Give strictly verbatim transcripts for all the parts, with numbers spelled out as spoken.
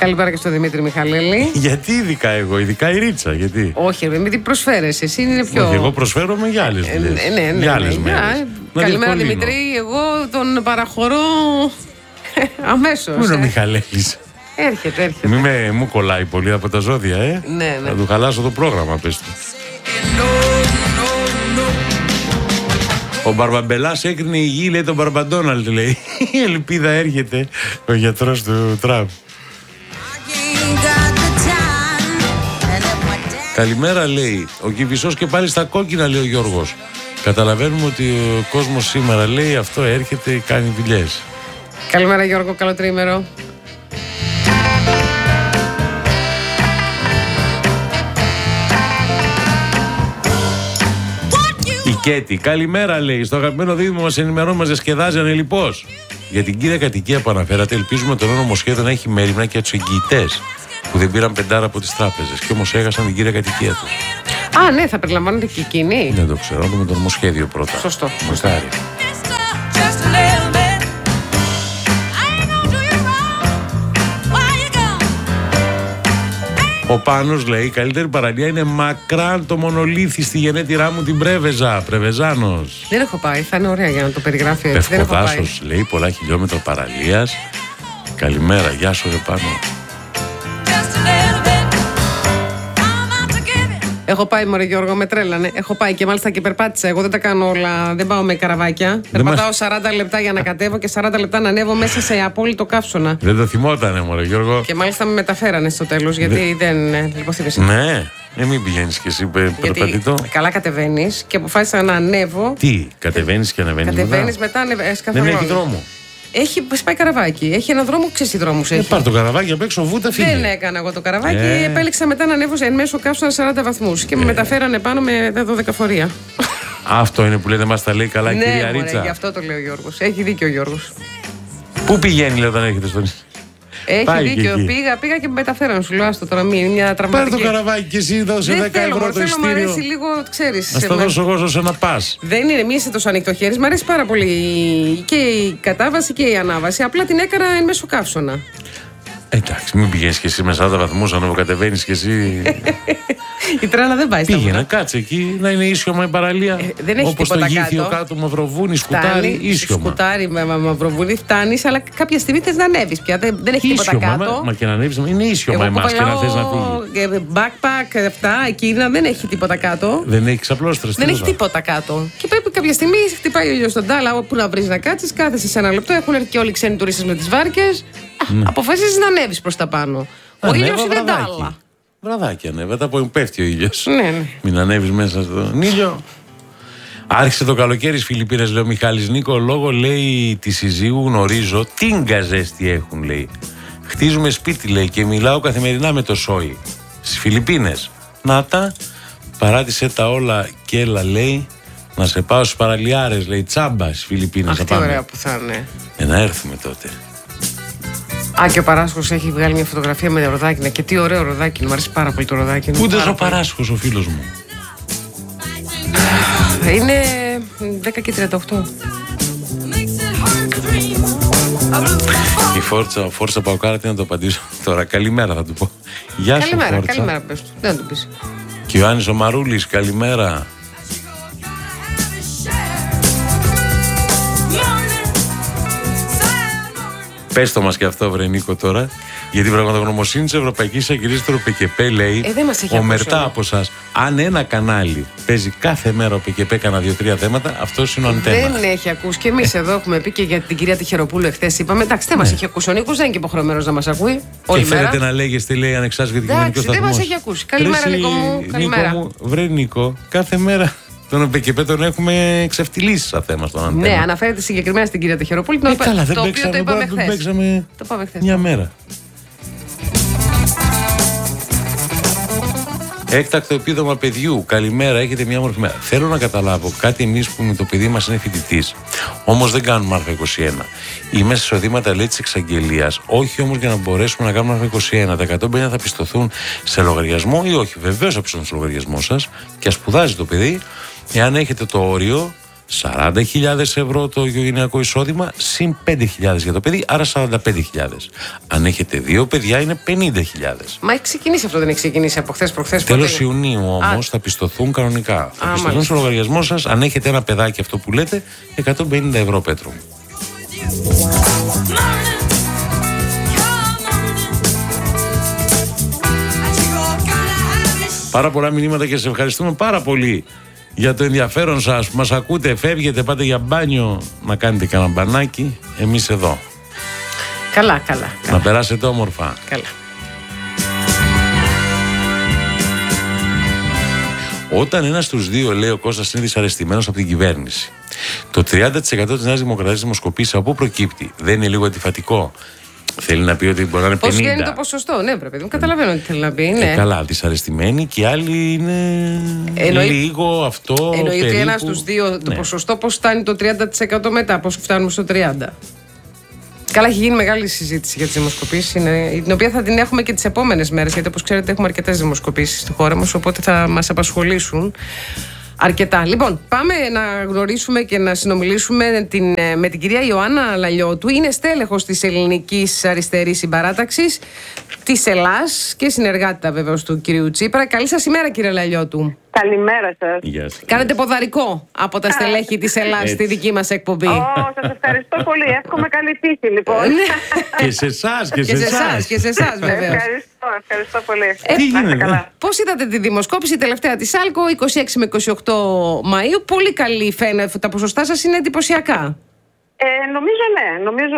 Καλημέρα και στον Δημήτρη Μιχαλέλη. Γιατί ειδικά εγώ, ειδικά η Ρίτσα, γιατί. Όχι, ρε, μην προσφέρεσαι. Εσύ είναι πιο. Όχι, εγώ προσφέρομαι για άλλες δουλειές. Ε, ναι, ναι, ναι, για άλλες ναι, μέρες. ναι. Καλημέρα Δημήτρη, εγώ τον παραχωρώ αμέσως. Πού είναι ο ε. Μιχαλέλης? Έρχεται, έρχεται. Μη με μου κολλάει πολύ από τα ζώδια, ε. Ναι, ναι. Θα του χαλάσω το πρόγραμμα, πες του. Ο Μπαρμπαμπελάς έκρινε η γη, λέει τον Μπαρμπαντόναλντ, λέει. Η ελπίδα έρχεται, ο γιατρός του Τραμπ. Καλημέρα, λέει. Ο Κηφισός και πάλι στα κόκκινα, λέει ο Γιώργος. Καταλαβαίνουμε ότι ο κόσμος σήμερα, λέει, αυτό έρχεται, κάνει δουλειές. Καλημέρα Γιώργο, καλό τρίμερο. Η Κέτη, καλημέρα, λέει. Στο αγαπημένο δίδυμο μας ενημερώνει, μας διασκεδάζει ανελιπώς. Για την κύρια κατοικία που αναφέρατε, ελπίζουμε το νέο νομοσχέδιο να έχει μέρημνα και για τους εγγυητές που δεν πήραν πεντάρα από τις τράπεζες και όμως έχασαν την κύρια κατοικία τους. Α, ναι, θα περιλαμβάνεται και εκείνη. Δεν το ξέρω, να δούμε το νομοσχέδιο πρώτα. Σωστό. Μακάρι. Ο Πάνος λέει: η καλύτερη παραλία είναι μακράν το μονολίθι στη γενέτειρά μου την Πρέβεζα. Πρεβεζάνος. Δεν έχω πάει, θα είναι ωραία για να το περιγράφει έτσι. Δεν έχω πάει. Πευκοδάσος, λέει, πολλά χιλιόμετρα παραλίας. Καλημέρα, γεια σου, ρε Πάνο. Έχω πάει, μωρέ Γιώργο, με τρέλανε. Έχω πάει και μάλιστα και περπάτησα. Εγώ δεν τα κάνω όλα, δεν πάω με καραβάκια. Δεν Περπατάω μας... σαράντα λεπτά για να κατέβω και σαράντα λεπτά να ανέβω μέσα σε απόλυτο καύσωνα. Δεν το θυμότανε, μωρέ Γιώργο. Και μάλιστα με μεταφέρανε στο τέλος, γιατί δεν. δεν λιποθύμησε. Ναι, ε, μην πηγαίνεις κι εσύ περπατητό. Καλά κατεβαίνεις και αποφάσισα να ανέβω. Τι, κατεβαίνεις και ανεβαίνεις. Κατεβαίνεις μετά, μετά δεν έχει δρόμο. Έχει πάει καραβάκι. Έχει ένα δρόμο, ξέρει τι δρόμους έχει. Ε, πάρ' το καραβάκι απ' έξω, βούτα, φύγε. Δεν έκανα εγώ το καραβάκι. Ε. Επέλεξα μετά να ανέβω εν μέσω καύσωνα σαράντα βαθμούς και με Ε. μεταφέρανε πάνω με δώδεκα φορεία. Αυτό είναι που λέτε, μας τα λέει καλά η ναι, κυρία μωρέ, Ρίτσα. γι' αυτό το λέει ο Γιώργος. Έχει δίκιο ο Γιώργος. Πού πηγαίνει, λέει, όταν έχετε στον. Έχει Πάει δίκιο. Πήγα, πήγα και με μεταφέρανε. Σου λέω, άστο τώρα, μια τραυματική. Πάρ' το καραβάκι και εσύ δώσε δέκα ευρώ το ειστήριο. Μου αρέσει λίγο, ξέρεις. Να στα δώσω εγώ όσο να πας. Δεν είναι, μη είσαι τόσο ανοιχτό χέρι. Μ' αρέσει πάρα πολύ και η κατάβαση και η ανάβαση. Απλά την έκανα εν μέσω καύσωνα. Εντάξει, μην πηγαίνεις και εσύ με σαράντα βαθμούς, αν κατεβαίνεις και εσύ. Η τρέλα δεν πάει στα Πήγαινε, κάτσε εκεί, να είναι ίσιωμα η παραλία. Ε, δεν έχει όπως το τίποτα Γήθιο κάτω. κάτω, Μαυροβούνι, Σκουτάρι, ίσιωμα. Σκουτάρι με Μαυροβούνι φτάνει, αλλά κάποια στιγμή θες να ανέβεις πια. Δεν, δεν έχει ίσιωμα, τίποτα κάτω. Μα, μα και να ανέβεις, είναι ίσιωμα η μάσκα να θες να φύγει. Backpack, αυτά, εκείνα δεν έχει τίποτα κάτω. Δεν έχει ξαπλώστρες. Δεν έχει τίποτα κάτω. Και πρέπει κάποια στιγμή χτυπάει ο ήλιος στον τάλα, όπου να βρει να κάτσεις, κάθεσαι σε ένα λεπτό. Έχουν έρθει και όλοι οι ξένοι τουρίστες με τις βάρκες. Ναι. Αποφασίζεις να ανέβεις προς τα πάνω. Ο ήλιος είναι τάλα. Βραδάκι ανέβαιτα, από πέφτει ο ήλιος. Ναι, ναι. Μην ανέβεις μέσα στον ήλιο. Άρχισε το καλοκαίρι στις Φιλιππίνες, λέει ο Μιχάλης Νίκο. Λόγω, λέει, τη συζύγου γνωρίζω τι γκαζέστη έχουν, λέει. Χτίζουμε σπίτι, λέει, και μιλάω καθημερινά με το Σόι. Στις Φιλιππίνες. Να τα, παράτησε τα όλα και έλα, λέει, να σε πάω στους παραλιάρες, λέει, τσάμπα στις Φιλιππίνες. Αχ, τι ωραία που θα είναι. Ε, να έρθουμε τότε. Α, και ο Παράσχος έχει βγάλει μια φωτογραφία με ροδάκινα. Και τι ωραίο ροδάκινο. Μου αρέσει πάρα πολύ το ροδάκινο. Πού είναι ο Παράσχος, ο φίλος μου? Είναι δέκα και τριάντα οκτώ. Η Φόρτσα, Φόρτσα Παοκάρα, τι να το απαντήσω τώρα. Καλημέρα θα του πω. Γεια σου, καλημέρα, Φόρτσα. καλημέρα, πες του. Δεν του πεις. Και ο Ιωάννης ο Μαρούλης, καλημέρα. Πες το μας και αυτό, βρε Νίκο, τώρα. Γιατί η πραγματογνωμοσύνη της Ευρωπαϊκής Αγγελίας του ΠΚΠ λέει, ε, ο Μερτά από εσάς, αν ένα κανάλι παίζει κάθε μέρα ο ΠΚΠ κάνα δύο-τρία θέματα, αυτός είναι ο αντένα. Δεν έχει ακούσει. Και εμείς εδώ έχουμε πει και για την κυρία Τυχεροπούλου εχθές. Είπαμε, εντάξει, δεν ναι. μας έχει ακούσει. Ο Νίκος δεν είναι και υποχρεωμένος να μας ακούει. Όλη και φέρετε μέρα. να λέγεστε, λέει, ανεξάρτητα για την κοινωνική σταθμό. Δεν μας έχει ακούσει. Καλημέρα, Νίκο μου. Καλημέρα. Νίκο μου, βρε Νίκο, κάθε μέρα. Τον ΠΚΠ τον έχουμε ξεφτυλίσει σαν θέμα στον αντένα. Ναι, αναφέρεται συγκεκριμένα στην κυρία Τυχεροπούλου. Ε, καλά, δεν το οποίο παίξαμε, το είπαμε χθες. Παίξαμε το είπαμε χθες. μια μέρα. Έκτακτο επίδομα παιδιού. Καλημέρα, έχετε μια μορφή μέρα. Θέλω να καταλάβω κάτι εμείς που με το παιδί μας είναι φοιτητής. Όμως δεν κάνουμε Α είκοσι ένα. Είμαι σε εισοδήματα, λέει, της εξαγγελίας. Όχι όμως για να μπορέσουμε να κάνουμε Α είκοσι ένα. Τα εκατόν πενήντα θα πιστωθούν σε λογαριασμό ή όχι? Βεβαίως θα πιστωθούν σε λογαριασμό σας και ας σπουδάζει το παιδί. Εάν έχετε το όριο, σαράντα χιλιάδες ευρώ το οικογενειακό εισόδημα, συν πέντε χιλιάδες για το παιδί, άρα σαράντα πέντε χιλιάδες. Αν έχετε δύο παιδιά είναι πενήντα χιλιάδες. Μα έχει ξεκινήσει αυτό, δεν έχει ξεκινήσει από χθες προχθές? Τέλος Ιουνίου όμως θα πιστωθούν κανονικά. Θα Α, πιστωθούν στο λογαριασμό σας, αν έχετε ένα παιδάκι, αυτό που λέτε, εκατόν πενήντα ευρώ, Πέτρο. Πάρα πολλά μηνύματα και σε ευχαριστούμε πάρα πολύ για το ενδιαφέρον σας που μας ακούτε. Φεύγετε, πάτε για μπάνιο να κάνετε κανένα μπανάκι. Εμείς εδώ. Καλά, καλά, καλά. Να περάσετε όμορφα. Καλά. Όταν ένας στους δύο, λέει ο Κώστας, είναι δυσαρεστημένος από την κυβέρνηση, το τριάντα τοις εκατό της Νέας Δημοκρατίας δημοσκοπήσεις από πού προκύπτει? Δεν είναι λίγο αντιφατικό? Θέλει να πει ότι μπορεί να είναι πενήντα. Πώς βγαίνει το ποσοστό? Ναι, πρέπει να καταλαβαίνω τι θέλει να πει. Ναι. Ε, καλά, δυσαρεστημένοι και οι άλλοι είναι Εννοεί... λίγο αυτό. Εννοεί περίπου... ότι ένα στους δύο, ναι. Το ποσοστό πώς φτάνει το τριάντα τοις εκατό μετά, πώς φτάνουμε στο τριάντα τοις εκατό. Καλά, έχει γίνει μεγάλη συζήτηση για τις δημοσκοπήσεις, την οποία θα την έχουμε και τις επόμενες μέρες, γιατί όπως ξέρετε έχουμε αρκετές δημοσκοπήσεις στη χώρα μας, οπότε θα μας απασχολήσουν αρκετά. Λοιπόν, πάμε να γνωρίσουμε και να συνομιλήσουμε την, με την κυρία Ιωάννα Λαλιώτου. Είναι στέλεχος της Ελληνικής Αριστερής Συμπαράταξης της Ελλάς και συνεργάτητα βεβαίως του κυρίου Τσίπρα. Καλή σας ημέρα, κύριε Λαλιώτου. Καλημέρα σας. Γεια σας. Κάνετε ποδαρικό από τα στελέχη της Ελλάς στη δική μας εκπομπή. Ω, σας ευχαριστώ πολύ. Εύχομαι καλή τύχη, λοιπόν. Και σε εσάς, και σε Και σε εσάς, εσάς. και σε εσάς βεβαίως. Ευχαριστώ, ευχαριστώ πολύ. Ε, Τι γίνεται? Πώς είδατε τη δημοσκόπηση τελευταία της ΣΑΛΚΟ, είκοσι έξι με είκοσι οκτώ Μαΐου? Πολύ καλή φαίνεται. Τα ποσοστά σας είναι εντυπωσιακά. Ε, νομίζω ναι, νομίζω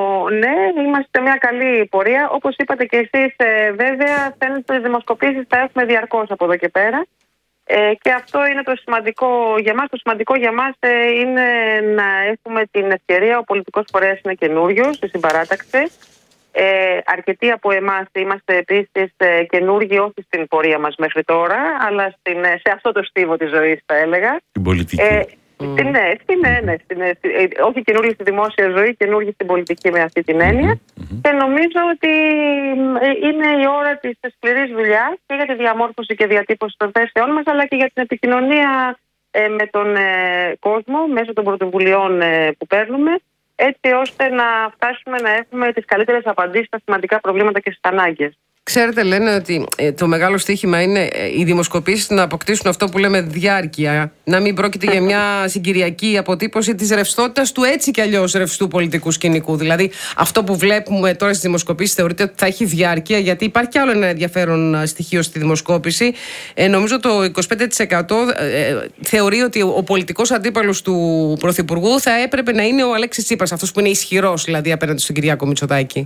ναι, είμαστε σε μια καλή πορεία. Όπως είπατε και εσείς, ε, βέβαια, φαίνεται ότι οι δημοσκοπήσεις θα έχουμε διαρκώς από εδώ και πέρα. Ε, και αυτό είναι το σημαντικό για μας. Το σημαντικό για μας ε, είναι να έχουμε την ευκαιρία, ο πολιτικός φορέας είναι καινούριος στη συμπαράταξη. Ε, αρκετοί από εμάς είμαστε επίσης ε, καινούργοι, όχι στην πορεία μας μέχρι τώρα, αλλά στην, σε αυτό το στίβο της ζωής, θα έλεγα. Την πολιτική. Ε, Mm. Ναι, στην, ναι, ναι, στην, όχι καινούργοι στη δημόσια ζωή, καινούργοι στην πολιτική με αυτή την έννοια. Mm-hmm. Και νομίζω ότι είναι η ώρα της σκληρής δουλειάς και για τη διαμόρφωση και διατύπωση των θέσεών μας, αλλά και για την επικοινωνία ε, με τον ε, κόσμο μέσω των πρωτοβουλειών ε, που παίρνουμε, έτσι ώστε να φτάσουμε να έχουμε τις καλύτερες απαντήσεις στα σημαντικά προβλήματα και στις ανάγκες. Ξέρετε, λένε ότι ε, το μεγάλο στοίχημα είναι ε, οι δημοσκοπήσεις να αποκτήσουν αυτό που λέμε διάρκεια. Να μην πρόκειται για μια συγκυριακή αποτύπωση της ρευστότητας του έτσι κι αλλιώς ρευστού πολιτικού σκηνικού. Δηλαδή, αυτό που βλέπουμε τώρα στις δημοσκοπήσεις θεωρείται ότι θα έχει διάρκεια, γιατί υπάρχει κι άλλο ένα ενδιαφέρον στοιχείο στη δημοσκόπηση. Ε, νομίζω το είκοσι πέντε τοις εκατό ε, θεωρεί ότι ο πολιτικός αντίπαλος του Πρωθυπουργού θα έπρεπε να είναι ο Αλέξης Τσίπρας, αυτός που είναι ισχυρός δηλαδή απέναντι στον Κυριάκο Μητσοτάκη.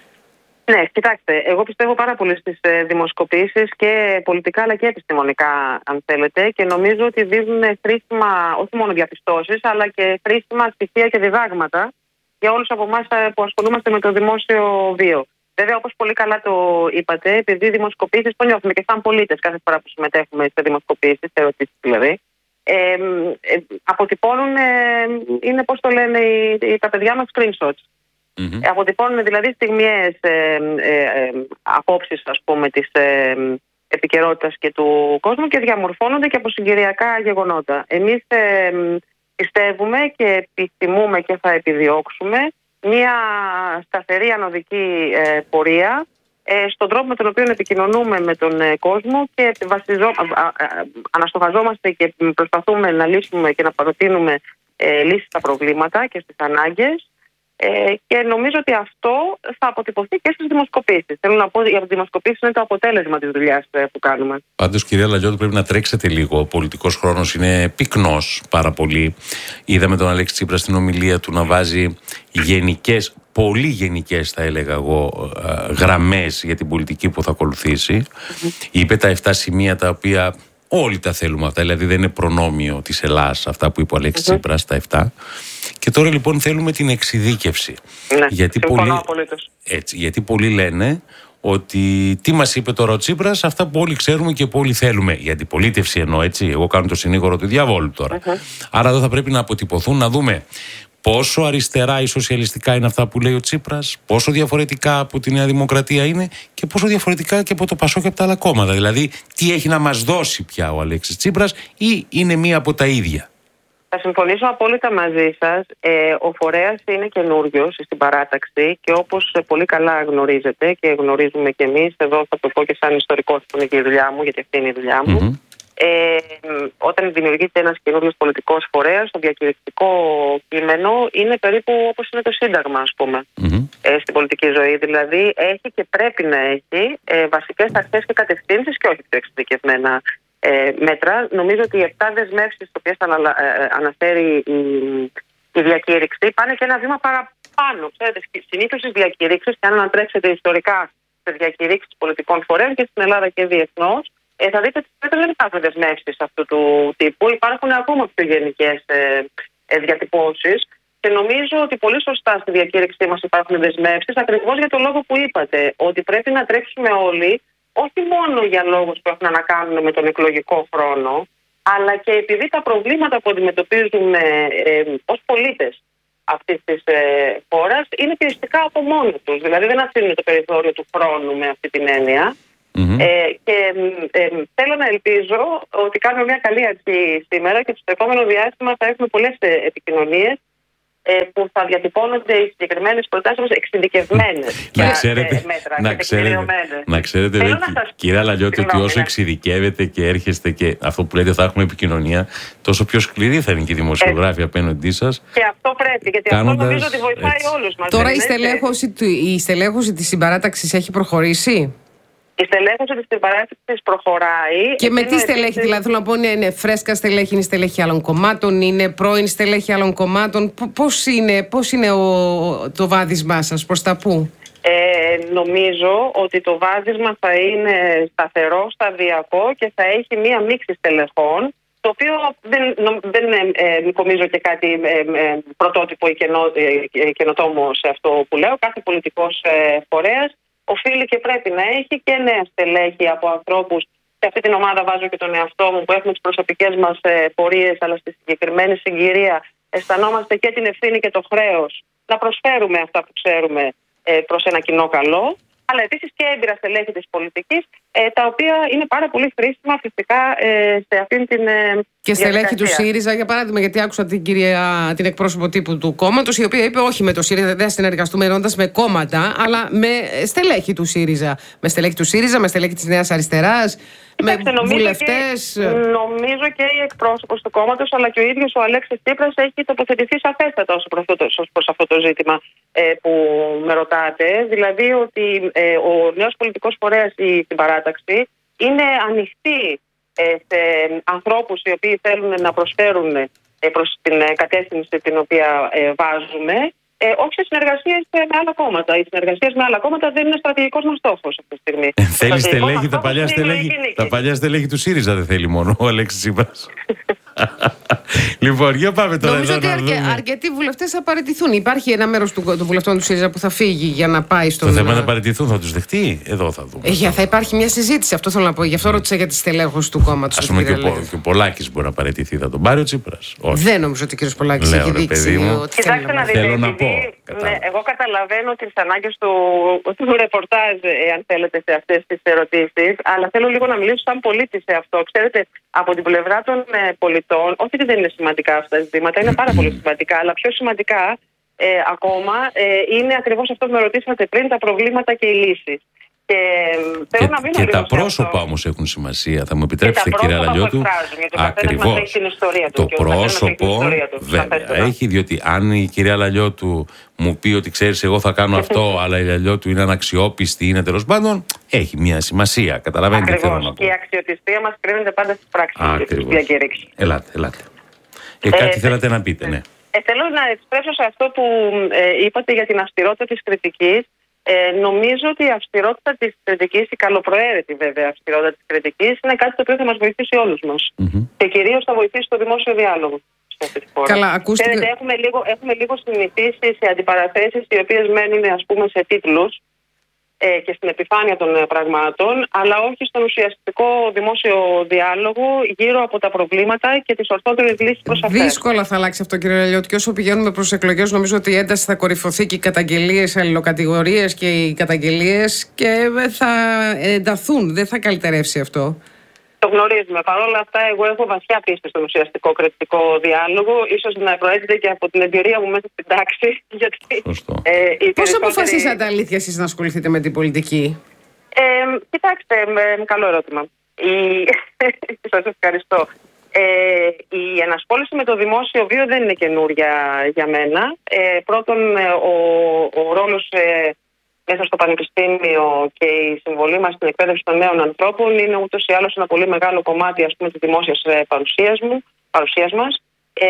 Ναι, κοιτάξτε, εγώ πιστεύω πάρα πολύ στις ε, δημοσκοπήσεις και πολιτικά αλλά και επιστημονικά, αν θέλετε, και νομίζω ότι δίνουν χρήσιμα, όχι μόνο διαπιστώσεις, αλλά και χρήσιμα στοιχεία και διδάγματα για όλους από εμάς που ασχολούμαστε με το δημόσιο βίο. Βέβαια, όπως πολύ καλά το είπατε, επειδή οι δημοσκοπήσεις το νιώθουμε και σαν πολίτες κάθε φορά που συμμετέχουμε σε δημοσκοπήσεις, σε ερωτήσεις δηλαδή, ε, ε, αποτυπώνουν, ε, είναι πώς το λένε οι, οι, τα παιδιά μας, screenshots. Mm-hmm. Αποτυπώνουν δηλαδή στιγμιαίες ε, ε, ε, απόψεις, ας πούμε, της ε, επικαιρότητας και του κόσμου και διαμορφώνονται και από συγκυριακά γεγονότα. Εμείς ε, πιστεύουμε και επιθυμούμε και θα επιδιώξουμε μια σταθερή ανωδική ε, πορεία ε, στον τρόπο με τον οποίο επικοινωνούμε με τον ε, κόσμο και βασιζό, α, α, αναστοχαζόμαστε και προσπαθούμε να λύσουμε και να προτείνουμε ε, λύσεις στα προβλήματα και στις ανάγκες. Ε, και νομίζω ότι αυτό θα αποτυπωθεί και στις δημοσκοπήσεις. Θέλω να πω ότι οι δημοσκοπήσεις είναι το αποτέλεσμα της δουλειάς που κάνουμε. Πάντως, κυρία Λαλιώτου, πρέπει να τρέξετε λίγο. Ο πολιτικός χρόνος είναι πυκνός πάρα πολύ. Είδαμε τον Αλέξη Τσίπρα στην ομιλία του να βάζει γενικές, πολύ γενικές θα έλεγα εγώ, γραμμές για την πολιτική που θα ακολουθήσει. Mm-hmm. Είπε τα εφτά σημεία τα οποία όλοι τα θέλουμε αυτά, δηλαδή δεν είναι προνόμιο της Ελλάς αυτά που είπε ο Αλέξης mm-hmm. Τσίπρας, τα εφτά. Και τώρα λοιπόν θέλουμε την εξειδίκευση. Ναι, γιατί, πολλοί, έτσι, γιατί πολλοί λένε ότι τι μας είπε τώρα ο Τσίπρας, αυτά που όλοι ξέρουμε και που όλοι θέλουμε. Η αντιπολίτευση εννοώ, έτσι. Εγώ κάνω το συνήγορο του διαβόλου τώρα. Mm-hmm. Άρα εδώ θα πρέπει να αποτυπωθούν, να δούμε πόσο αριστερά ή σοσιαλιστικά είναι αυτά που λέει ο Τσίπρας, πόσο διαφορετικά από τη Νέα Δημοκρατία είναι και πόσο διαφορετικά και από το Πασόκ και από τα άλλα κόμματα. Δηλαδή, τι έχει να μας δώσει πια ο Αλέξης Τσίπρας ή είναι μία από τα ίδια. Θα συμφωνήσω απόλυτα μαζί σας. Ε, ο φορέας είναι καινούριος στην παράταξη και όπως πολύ καλά γνωρίζετε και γνωρίζουμε κι εμείς, εδώ θα το πω και σαν ιστορικός που είναι και η δουλειά μου, γιατί αυτή είναι η δουλειά μου, mm-hmm. ε, όταν δημιουργείται ένας καινούριος πολιτικός φορέας, το διακηρυκτικό κείμενο είναι περίπου όπως είναι το Σύνταγμα, ας πούμε, mm-hmm. ε, στην πολιτική ζωή. Δηλαδή έχει και πρέπει να έχει ε, βασικές αρχές και κατευθύνσεις και όχι πιο εξειδικευμένα Ε, μέτρα. Νομίζω ότι οι επτά δεσμεύσεις τις οποίες ανα, ε, αναφέρει η, η διακήρυξη πάνε και ένα βήμα παραπάνω. Ξέρετε, συνήθως στις διακήρυξεις, και αν ανατρέξετε ιστορικά σε διακήρυξεις πολιτικών φορέων και στην Ελλάδα και διεθνώς, ε, θα δείτε ότι δεν υπάρχουν δεσμεύσεις αυτού του τύπου. Υπάρχουν ακόμα πιο γενικές ε, ε, διατυπώσεις. Και νομίζω ότι πολύ σωστά στη διακήρυξή μας υπάρχουν δεσμεύσεις, ακριβώς για το λόγο που είπατε, ότι πρέπει να τρέξουμε όλοι. Όχι μόνο για λόγους που έχουν να κάνουν με τον εκλογικό χρόνο, αλλά και επειδή τα προβλήματα που αντιμετωπίζουμε ε, ως πολίτες αυτής της ε, χώρας είναι πιεστικά από μόνο τους. Δηλαδή δεν αφήνουν το περιθώριο του χρόνου με αυτή την έννοια. Mm-hmm. Ε, και ε, θέλω να ελπίζω ότι κάνουμε μια καλή αρχή σήμερα και στο επόμενο διάστημα θα έχουμε πολλές επικοινωνίες που θα διατυπώνονται οι συγκεκριμένες προτάσεις μας εξειδικευμένες να ξέρετε, μέτρα να και ξέρετε, να ξέρετε δε, σας... κυρία Λαλιώτη, ότι όσο εξειδικεύετε και έρχεστε και αυτό που λέτε θα έχουμε επικοινωνία, τόσο πιο σκληρή θα είναι και η δημοσιογράφη απέναντί σας. Και αυτό πρέπει, γιατί κάνοντας... αυτό νομίζω ότι βοηθάει έτσι. Όλους μας. Τώρα η στελέχωση, η στελέχωση της συμπαράταξης έχει προχωρήσει. Η στελέχωση της συμπαράταξης προχωράει. Και με τι στελέχη, επίσης... δηλαδή θέλω να πω, είναι, είναι φρέσκα στελέχη, είναι στελέχη άλλων κομμάτων, είναι πρώην στελέχη άλλων κομμάτων. Πώς είναι, πώς είναι ο, το βάδισμά σας, προς τα πού? Ε, νομίζω ότι το βάδισμα θα είναι σταθερό, σταδιακό και θα έχει μία μίξη στελεχών, το οποίο δεν, δεν ε, νομίζω και κάτι ε, ε, πρωτότυπο ή καινο, ε, καινοτόμο σε αυτό που λέω. Κάθε πολιτικός ε, φορέας οφείλει και πρέπει να έχει και νέα στελέχη από ανθρώπους. Σε αυτή την ομάδα βάζω και τον εαυτό μου που έχουμε τις προσωπικές μας ε, πορείες, αλλά στη συγκεκριμένη συγκυρία αισθανόμαστε και την ευθύνη και το χρέος να προσφέρουμε αυτά που ξέρουμε ε, προς ένα κοινό καλό. Αλλά επίσης και έμπειρα στελέχη της πολιτικής, ε, τα οποία είναι πάρα πολύ χρήσιμα φυσικά ε, σε αυτήν την. Ε, και στελέχη του ΣΥΡΙΖΑ, για παράδειγμα, γιατί άκουσα την κυρία, την εκπρόσωπο τύπου του κόμματος, η οποία είπε όχι με το ΣΥΡΙΖΑ, δεν συνεργαστούμε ενώντας με κόμματα, αλλά με στελέχη του ΣΥΡΙΖΑ. Με στελέχη του ΣΥΡΙΖΑ, με στελέχη της Νέας Αριστεράς. Κοιτάξτε, με βουλευτές. Και, νομίζω και η εκπρόσωπος του κόμματος, αλλά και ο ίδιος ο Αλέξης Τσίπρας έχει τοποθετηθεί σαφέστατα ως προς αυτό, προς αυτό το ζήτημα ε, που με ρωτάτε. Δηλαδή ότι ε, ο νέος πολιτικός φορέας, η συμπαράταξη, είναι ανοιχτή ε, σε ανθρώπους οι οποίοι θέλουν να προσφέρουν ε, προς την κατεύθυνση την οποία ε, βάζουμε. Ε, όχι σε συνεργασίες με άλλα κόμματα. Οι συνεργασίες με άλλα κόμματα δεν είναι στρατηγικός μας στόχος αυτή τη στιγμή. Ε, θέλει στελέχη, τα παλιά στελέχη, τα παλιά στελέχη του ΣΥΡΙΖΑ δεν θέλει μόνο ο Αλέξης Τσίπρας. Λοιπόν, για πάμε τώρα. Νομίζω ότι αρκε, αρκετοί βουλευτές θα παραιτηθούν. Υπάρχει ένα μέρος του, των βουλευτών του ΣΥΡΙΖΑ που θα φύγει για να πάει στον. Το θέμα να παραιτηθούν, θα τους δεχτεί. Εδώ θα δούμε. Ε, θα υπάρχει μια συζήτηση, αυτό θέλω να πω. Γι' αυτό ρώτησα για τη στελέχωση του κόμματος. Ας πούμε και ο, και ο Πολάκης μπορεί να παραιτηθεί, θα τον πάρει ο Τσίπρας. Δεν νομίζω ότι ο κ. Πολάκης έχει δείξει ότι Κοιτάξτε να δείτε, θέλω να πω. Ναι, εγώ καταλαβαίνω τις ανάγκες του, του ρεπορτάζ, αν θέλετε, σε αυτές τις ερωτήσεις, αλλά θέλω λίγο να μιλήσω σαν πολίτη σε αυτό. Ξέρετε, από την πλευρά των ε, πολιτών, όχι ότι δεν είναι σημαντικά αυτά τα ζητήματα, είναι πάρα πολύ σημαντικά, αλλά πιο σημαντικά ε, ακόμα ε, είναι ακριβώς αυτό που με ρωτήσατε πριν, τα προβλήματα και οι λύσεις. Και, και, να και τα πρόσωπα όμως έχουν σημασία. Θα μου επιτρέψετε, κυρία Λαλιώτου. Ακριβώς. Το πρόσωπο βέβαια έχει, διότι αν η κυρία Λαλιώτου μου πει ότι ξέρεις, εγώ θα κάνω αυτό, αλλά η Λαλιώτου είναι αναξιόπιστη, είναι τέλος πάντων, έχει μια σημασία. Καταλαβαίνετε τι θέλω να πω. Και η αξιοπιστία μας κρίνεται πάντα στις πράξεις και στις διακηρύξεις. Ελάτε, ελάτε. Ε, κάτι ε, θέλατε να πείτε, ναι. Ε, θέλω να εξpressω σε αυτό που ε, είπατε για την αυστηρότητα της κριτικής. Ε, νομίζω ότι η αυστηρότητα της κριτικής, η καλοπροαίρετη βέβαια αυστηρότητα της κριτικής, είναι κάτι το οποίο θα μας βοηθήσει όλους μας. Mm-hmm. Και κυρίως θα βοηθήσει το δημόσιο διάλογο σε αυτή τη χώρα. Καλά, ακούστε. Ξέρετε, έχουμε λίγο, έχουμε λίγο συνηθίσει σε αντιπαραθέσεις οι οποίες μένουν, ας πούμε, σε τίτλους ε, και στην επιφάνεια των ε, πραγμάτων, αλλά όχι στον ουσιαστικό δημόσιο διάλογο γύρω από τα προβλήματα και τις ορθότερες λύσεις προς αυτές. Δύσκολα θα αλλάξει αυτό, κύριε Λαλιώτη, και όσο πηγαίνουμε προς εκλογές, νομίζω ότι η ένταση θα κορυφωθεί και οι καταγγελίες, οι αλληλοκατηγορίες και οι καταγγελίες και θα ενταθούν. Δεν θα καλυτερεύσει αυτό. Το γνωρίζουμε. Παρ' όλα αυτά, εγώ έχω βαθιά πίστη στον ουσιαστικό κριτικό διάλογο. Ίσως να προέρχεται και από την εμπειρία μου μέσα στην τάξη. Γιατί, ε, Πώς περισσότεροι... αποφασίσατε αλήθεια εσείς να ασχοληθείτε με την πολιτική? Ε, κοιτάξτε, με, καλό ερώτημα. Η... Σας ευχαριστώ. Ε, η ενασχόληση με το δημόσιο βίο δεν είναι καινούρια για μένα. Ε, πρώτον, ο, ο ρόλος ε, μέσα στο πανεπιστήμιο και η συμβολή μας στην εκπαίδευση των νέων ανθρώπων είναι ούτως ή άλλως ένα πολύ μεγάλο κομμάτι, ας πούμε, της δημόσιας παρουσίας, μου, παρουσίας μας. Ε,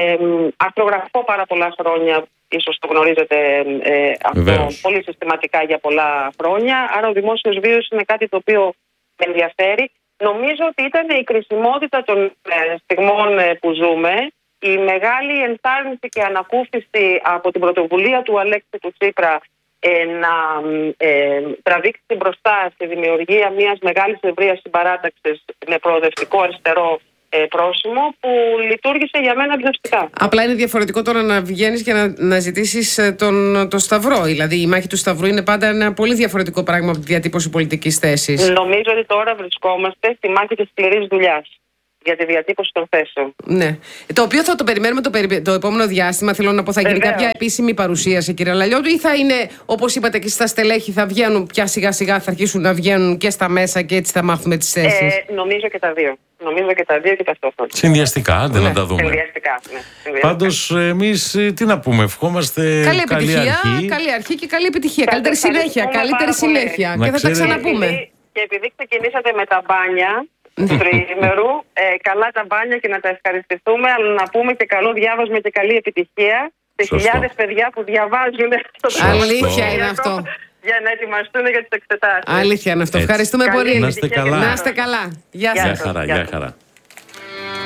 αρθρογραφώ πάρα πολλά χρόνια, ίσως το γνωρίζετε ε, αυτό, πολύ συστηματικά για πολλά χρόνια. Άρα ο δημόσιος βίος είναι κάτι το οποίο με ενδιαφέρει. Νομίζω ότι ήταν η κρισιμότητα των ε, στιγμών ε, που ζούμε, η μεγάλη ενθάρρυνση και ανακούφιση από την πρωτοβουλία του Αλέξη του Τσίπρα ε, να ε, τραβήξει μπροστά στη δημιουργία μιας μεγάλης ευρείας συμπαράταξης με προοδευτικό αριστερό ε, πρόσημο, που λειτουργήσε για μένα εμπνευστικά. Απλά είναι διαφορετικό τώρα να βγαίνεις και να, να ζητήσεις τον, τον Σταυρό. Δηλαδή η μάχη του Σταυρού είναι πάντα ένα πολύ διαφορετικό πράγμα από τη διατύπωση πολιτικής θέσης. Νομίζω ότι τώρα βρισκόμαστε στη μάχη της σκληρής δουλειάς για τη διατύπωση των θέσεων. Ναι. Το οποίο θα το περιμένουμε το, περι... το επόμενο διάστημα. Θέλω να πω, θα γίνει Βεβαίως. κάποια επίσημη παρουσίαση, κύριε Λαλιώτου, ή θα είναι, όπως είπατε και στα στελέχη, θα βγαίνουν πια σιγά σιγά, θα αρχίσουν να βγαίνουν και στα μέσα και έτσι θα μάθουμε τις θέσεις? Ε, νομίζω και τα δύο. Νομίζω και τα δύο και ταυτόχρονα. Συνδυαστικά, άντε ναι. να τα δούμε. Συνδυαστικά, ναι. Πάντως, εμείς τι να πούμε, ευχόμαστε καλή επιτυχία, καλή αρχή. Καλή αρχή και καλή επιτυχία. Καλύτερη συνέχεια. Καλύτερη συνέχεια. Και θα τα ξαναπούμε. Και επειδή ξεκινήσατε με τα μπάνια του τριήμερου, ε, καλά τα μπάνια και να τα ευχαριστηθούμε, αλλά να πούμε και καλό διάβασμα και καλή επιτυχία σε χιλιάδες παιδιά που διαβάζουν στο Αλήθεια είναι αυτό. Για να ετοιμαστούν για τις εξετάσεις. Αλήθεια είναι αυτό. Ευχαριστούμε πολύ. Να είστε καλά. Να είστε καλά. Γεια σας. Γεια χαρά, γεια χαρά.